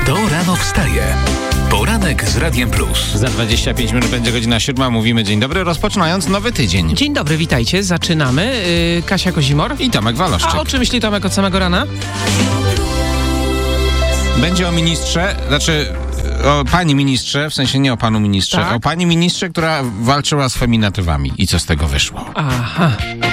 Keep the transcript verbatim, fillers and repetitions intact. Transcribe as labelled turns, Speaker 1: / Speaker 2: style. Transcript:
Speaker 1: Kto rano wstaje? Poranek z Radiem Plus.
Speaker 2: Za dwadzieścia pięć minut będzie godzina siódma. Mówimy dzień dobry, rozpoczynając nowy tydzień.
Speaker 3: Dzień dobry, witajcie. Zaczynamy. Yy, Kasia Kozimor
Speaker 2: I Tomek Waloszczyk.
Speaker 3: A o czym myśli Tomek od samego rana?
Speaker 2: Będzie o ministrze, znaczy o pani ministrze, w sensie nie o panu ministrze,
Speaker 3: Tak?
Speaker 2: o pani ministrze, która walczyła z feminatywami. I co z tego wyszło?
Speaker 3: Aha.